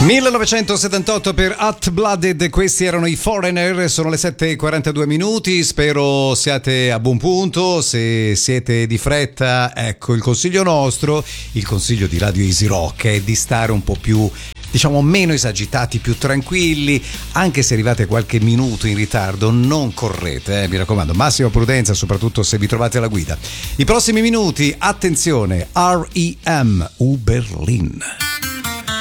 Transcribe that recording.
1978 per Hot Blooded, questi erano i Foreigner, sono le 7:42 minuti, spero siate a buon punto, se siete di fretta, ecco il consiglio nostro, il consiglio di Radio Easy Rock è di stare un po' più, diciamo meno esagitati, più tranquilli, anche se arrivate qualche minuto in ritardo non correte, mi raccomando, massima prudenza soprattutto se vi trovate alla guida. I prossimi minuti, attenzione, R.E.M. Berlin.